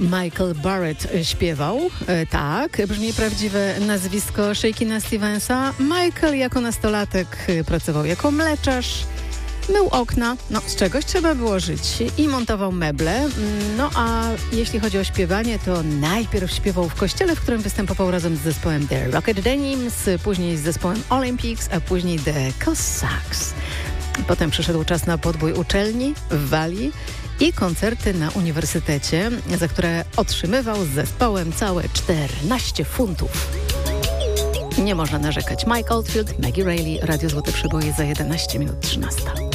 Michael Barrett śpiewał. Tak, brzmi prawdziwe nazwisko Shakin'a Stevensa. Michael jako nastolatek pracował jako mleczarz, mył okna, z czegoś trzeba było żyć i montował meble. A jeśli chodzi o śpiewanie, to najpierw śpiewał w kościele, w którym występował razem z zespołem The Rocket Denims, później z zespołem Olympics, a później The Cossacks. Potem przyszedł czas na podbój uczelni w Walii i koncerty na uniwersytecie, za które otrzymywał z zespołem całe 14 funtów. Nie można narzekać. Mike Oldfield, Maggie Reilly, Radio Złote Przeboje za 11 minut 13.